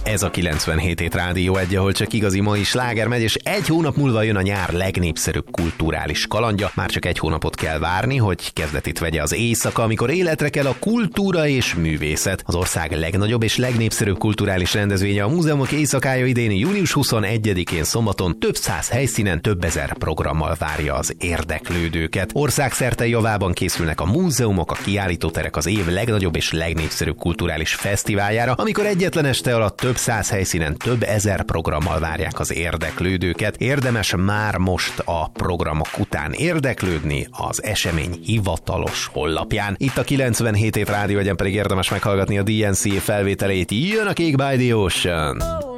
Ez a 97 hét Rádió 1, ahol csak igazi mai sláger megy, és egy hónap múlva jön a nyár legnépszerűbb kulturális kalandja. Már csak egy hónapot kell várni, hogy kezdetét vegye az éjszaka, amikor életre kell a kultúra és művészet. Az ország legnagyobb és legnépszerűbb kulturális rendezvénye, a Múzeumok Éjszakája idén június 21-én szombaton több száz helyszínen több ezer programmal várja az érdeklődőket. Országszerte javában készülnek a múzeumok, a kiállítóterek az év legnagyobb és legnépszerűbb kulturális fesztiváljára, amikor egyetlen este alatt több száz helyszínen több ezer programmal várják az érdeklődőket. Érdemes már most a programok után érdeklődni az esemény hivatalos honlapján. Itt a 97 hét Rádió 1, pedig érdemes meghallgatni a DNCA felvételét. Jön a Cake by the Ocean!